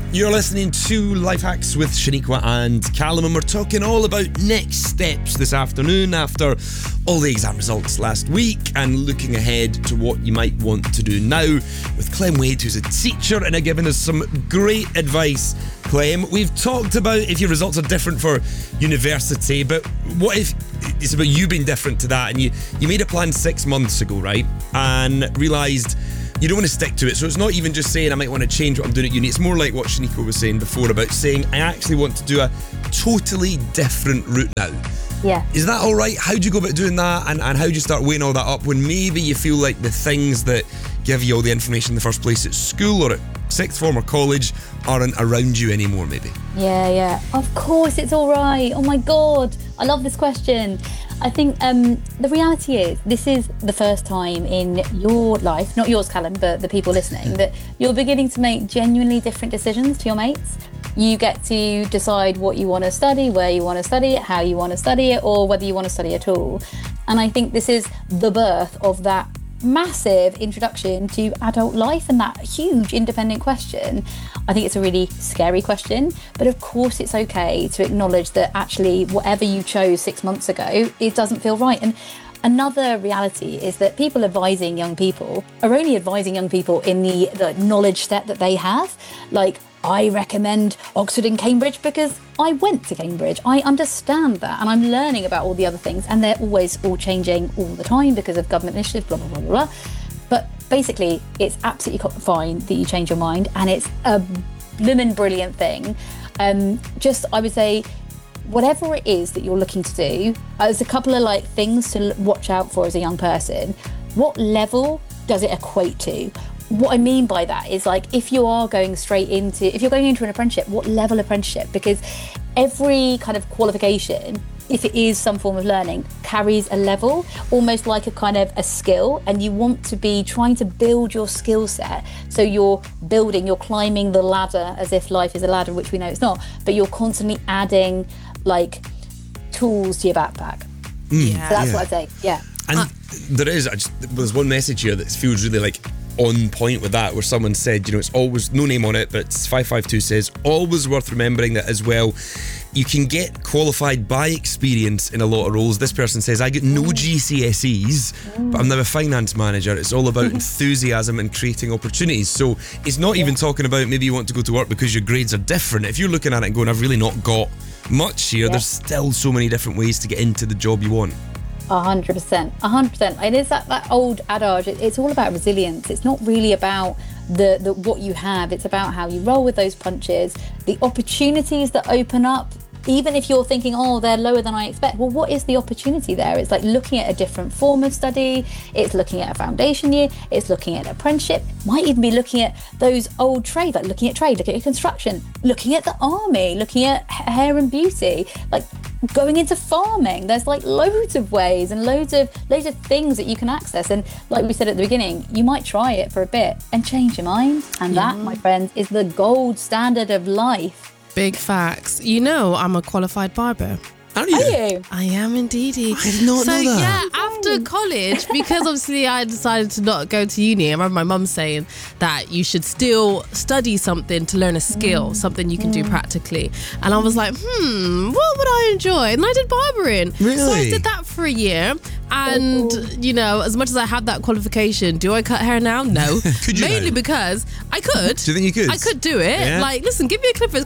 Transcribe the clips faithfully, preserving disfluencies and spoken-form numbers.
You're listening to Life Hacks with Shaniqua and Callum, and we're talking all about next steps this afternoon after all the exam results last week and looking ahead to what you might want to do now with Clem Wade, who's a teacher and are giving us some great advice. Clem, we've talked about if your results are different for university, but what if it's about you being different to that, and you, you made a plan six months ago, right, and realised you don't want to stick to it. So it's not even just saying I might want to change what I'm doing at uni. It's more like what Shaniqua was saying before about saying I actually want to do a totally different route now. Yeah. Is that all right? How do you go about doing that? And, and how do you start weighing all that up when maybe you feel like the things that give you all the information in the first place at school or at sixth form or college aren't around you anymore, maybe? Yeah, yeah. Of course it's all right. Oh my God. I love this question. I think um, the reality is this is the first time in your life, not yours, Callum, but the people listening, that you're beginning to make genuinely different decisions to your mates. You get to decide what you want to study, where you want to study it, how you want to study it, or whether you want to study at all. And I think this is the birth of that massive introduction to adult life and that huge independent question. I think it's a really scary question, but of course it's okay to acknowledge that actually whatever you chose six months ago, it doesn't feel right. And another reality is that people advising young people are only advising young people in the, the knowledge set that they have. Like, I recommend Oxford and Cambridge because I went to Cambridge. I understand that and I'm learning about all the other things, and they're always all changing all the time because of government initiatives, blah, blah, blah, blah, blah. But basically, it's absolutely fine that you change your mind, and it's a blimmin' brilliant thing. Um, just, I would say, whatever it is that you're looking to do, uh, there's a couple of like things to watch out for as a young person. What level does it equate to? What I mean by that is, like, if you are going straight into, if you're going into an apprenticeship, what level apprenticeship? Because every kind of qualification, if it is some form of learning, carries a level, almost like a kind of a skill, and you want to be trying to build your skill set. So you're building, you're climbing the ladder as if life is a ladder, which we know it's not, but you're constantly adding like tools to your backpack. Mm, yeah. So that's yeah. what I'd say, yeah. And uh, there is, I just, there's one message here that feels really like on point with that, where someone said, you know, it's always, no name on it, but five five two says, always worth remembering that as well, you can get qualified by experience in a lot of roles. This person says, I get no G C S Es, but I'm now a finance manager. It's all about enthusiasm and creating opportunities. So it's not even talking about maybe you want to go to work because your grades are different. If you're looking at it and going, I've really not got much here, yeah. there's still so many different ways to get into the job you want. A hundred percent, a hundred percent. It is that, that old adage. It, it's all about resilience. It's not really about the, the what you have. It's about how you roll with those punches, the opportunities that open up. Even if you're thinking, oh, they're lower than I expect, well, what is the opportunity there? It's like looking at a different form of study. It's looking at a foundation year. It's looking at an apprenticeship. Might even be looking at those old trades, like looking at trade, looking at construction, looking at the army, looking at hair and beauty, like going into farming. There's like loads of ways and loads of loads of things that you can access. And like we said at the beginning, you might try it for a bit and change your mind. And that, my friends, is the gold standard of life. Big facts. You know, I'm a qualified barber. Are you? Are you? I am indeedy. I did not so, know that. yeah, after college, because obviously I decided to not go to uni, I remember my mum saying that you should still study something to learn a skill, mm. something you can mm. do practically. And I was like, hmm, what would I enjoy? And I did barbering. Really? So I did that for a year. And, oh. you know, as much as I have that qualification, do I cut hair now? No. Could you Mainly now? because I could. Do you think you could? I could do it. Yeah. Like, listen, give me a clippers.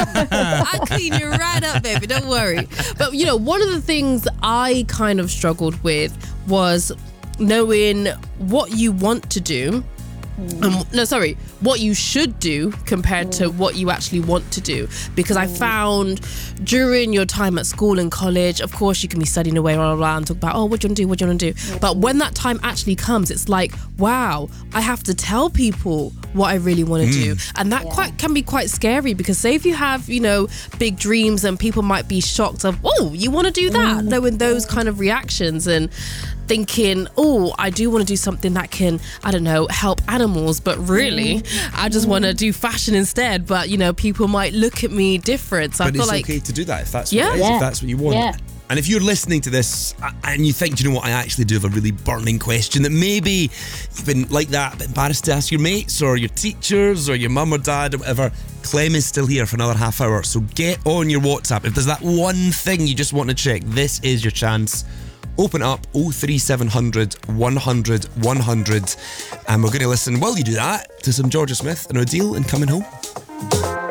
I'll clean you right up, baby. Don't worry. But, you know, one of the things I kind of struggled with was knowing what you want to do. Um, no, sorry, what you should do compared to what you actually want to do. Because I found during your time at school and college, of course, you can be studying away, blah, blah, blah, and talk about, oh, what do you want to do? What do you want to do? But when that time actually comes, it's like, wow, I have to tell people what I really want to mm. do. And that yeah. quite can be quite scary, because say if you have, you know, big dreams and people might be shocked of, oh, you want to do that? Mm. Knowing those kind of reactions and thinking, oh, I do want to do something that can, I don't know, help animals, but really, mm. I just mm. want to do fashion instead. But, you know, people might look at me different. So but I feel it's like okay to do that if that's yeah. what it is, yeah. if that's what you want. Yeah. And if you're listening to this and you think, do you know what, I actually do have a really burning question that maybe you've been like that, a bit embarrassed to ask your mates or your teachers or your mum or dad or whatever, Clem is still here for another half hour. So get on your WhatsApp. If there's that one thing you just want to check, this is your chance. Open up oh three seven hundred, one hundred, one hundred, and we're going to listen, while you do that, to some Georgia Smith and Odile and Coming Home.